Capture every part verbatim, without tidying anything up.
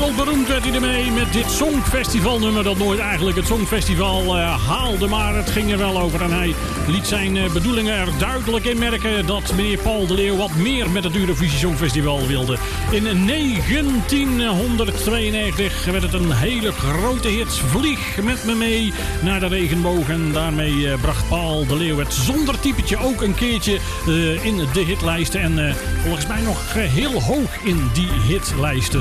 Wereldberoemd werd hij ermee met dit Songfestivalnummer dat nooit eigenlijk het Songfestival uh, haalde. Maar het ging er wel over en hij liet zijn uh, bedoelingen er duidelijk in merken dat meneer Paul de Leeuw wat meer met het Eurovisie Songfestival wilde. In negentienhonderdtweeënnegentig werd het een hele grote hit. Vlieg met me mee naar de regenboog. En daarmee uh, bracht Paul de Leeuw het zonder typetje ook een keertje uh, in de hitlijsten. En uh, volgens mij nog uh, heel hoog in die hitlijsten.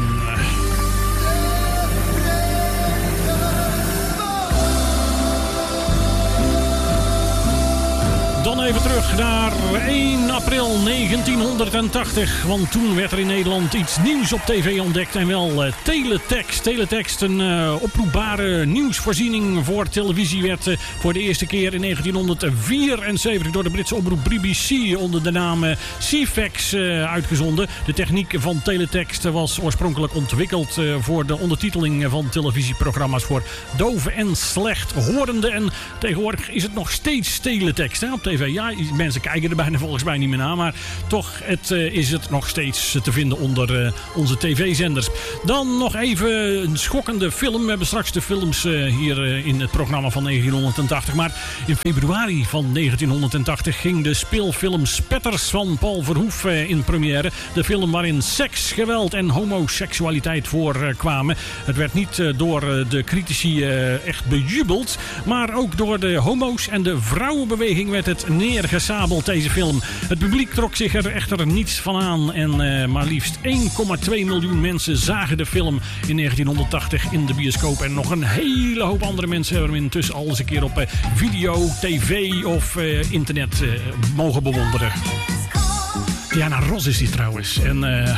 Dan even terug naar één april negentienhonderdtachtig. Want toen werd er in Nederland iets nieuws op tv ontdekt. En wel uh, teletext. Teletext, een uh, oproepbare nieuwsvoorziening voor televisie, werd uh, voor de eerste keer in negentienhonderdvierenzeventig door de Britse omroep B B C onder de naam uh, C-Fax uh, uitgezonden. De techniek van teletext was oorspronkelijk ontwikkeld uh, voor de ondertiteling van televisieprogramma's voor doven en slechthorenden. En tegenwoordig is het nog steeds teletext hè, op tv. Ja, mensen kijken er bijna volgens mij niet meer naar, maar toch het, uh, is het nog steeds te vinden onder uh, onze tv-zenders. Dan nog even een schokkende film. We hebben straks de films uh, hier uh, in het programma van negentienhonderdtachtig. Maar in februari van negentienhonderdtachtig ging de speelfilm Spetters van Paul Verhoef uh, in première. De film waarin seks, geweld en homoseksualiteit voorkwamen. Uh, het werd niet uh, door uh, de critici uh, echt bejubeld, maar ook door de homo's en de vrouwenbeweging werd het neergesabeld, deze film. Het publiek trok zich er echter niets van aan en uh, maar liefst één komma twee miljoen mensen zagen de film in negentienhonderdtachtig in de bioscoop. En nog een hele hoop andere mensen hebben hem intussen al eens een keer op uh, video, tv of uh, internet uh, mogen bewonderen. Diana Ross is die trouwens. En uh,